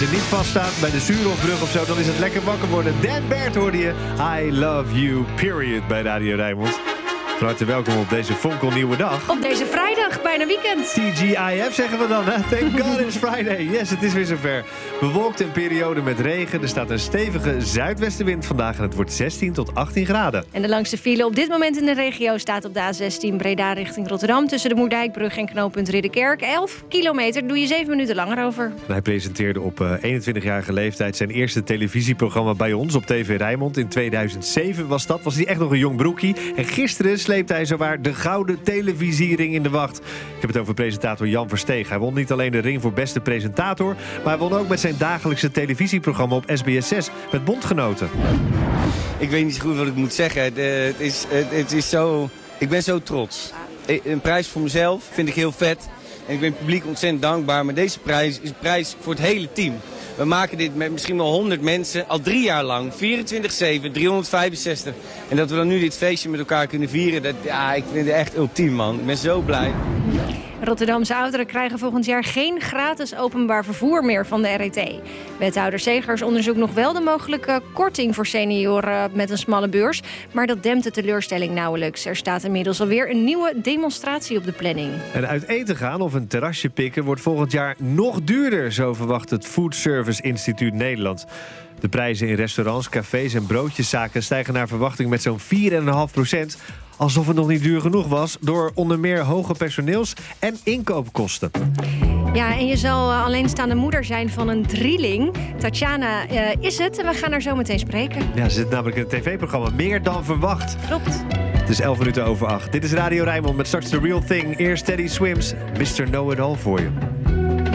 Als je niet vaststaat bij de Suurhofbrug of zo, dan is het lekker wakker worden. Dan Bert hoorde je. I love you, period, bij Radio Rijnmond. Van harte welkom op deze fonkelnieuwe dag. Op deze vrijdag, bijna weekend. TGIF zeggen we dan, hè? Thank God it's Friday. Yes, het is weer zover. Bewolkt en periode met regen. Er staat een stevige zuidwestenwind vandaag en het wordt 16 tot 18 graden. En de langste file op dit moment in de regio staat op de A16 Breda richting Rotterdam. Tussen de Moerdijkbrug en knooppunt Ridderkerk. 11 kilometer, doe je 7 minuten langer over. Hij presenteerde op 21-jarige leeftijd zijn eerste televisieprogramma bij ons op TV Rijnmond. In 2007 was hij echt nog een jong broekie. En gisteren sleepte hij zowaar de gouden televisiering in de wacht. Ik heb het over presentator Jan Versteeg. Hij won niet alleen de ring voor beste presentator, maar hij won ook met zijn dagelijkse televisieprogramma op SBS6 met Bondgenoten. Ik weet niet zo goed wat ik moet zeggen. Het is zo... Ik ben zo trots. Een prijs voor mezelf vind ik heel vet. En ik ben het publiek ontzettend dankbaar. Maar deze prijs is een prijs voor het hele team. We maken dit met misschien wel 100 mensen al 3 jaar lang. 24/7, 365. En dat we dan nu dit feestje met elkaar kunnen vieren. Ik vind het echt ultiem, man. Ik ben zo blij. Rotterdamse ouderen krijgen volgend jaar geen gratis openbaar vervoer meer van de RET. Wethouder Segers onderzoekt nog wel de mogelijke korting voor senioren met een smalle beurs. Maar dat dempt de teleurstelling nauwelijks. Er staat inmiddels alweer een nieuwe demonstratie op de planning. En uit eten gaan of een terrasje pikken wordt volgend jaar nog duurder. Zo verwacht het Food Service Instituut Nederland. De prijzen in restaurants, cafés en broodjeszaken stijgen naar verwachting met zo'n 4,5%. Alsof het nog niet duur genoeg was, door onder meer hoge personeels- en inkoopkosten. Ja, en je zal alleenstaande moeder zijn van een drieling. Tatjana is het en we gaan haar zo meteen spreken. Ja, ze zit namelijk in het tv-programma Meer dan verwacht. Klopt. Het is 7:11. Dit is Radio Rijnmond met straks The Real Thing. Eerst Teddy Swims, Mr. Know It All voor je.